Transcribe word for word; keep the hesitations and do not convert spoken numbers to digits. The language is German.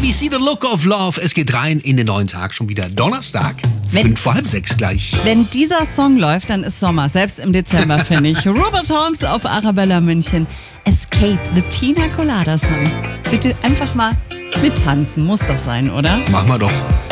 B C, The Look of Love. Es geht rein in den neuen Tag, schon wieder Donnerstag. Wenn- Fünf vor halb sechs gleich. Wenn dieser Song läuft, dann ist Sommer, selbst im Dezember, finde ich. Robert Holmes auf Arabella München. Escape, the Pina Colada Song. Bitte einfach mal mittanzen, muss doch sein, oder? Machen wir doch.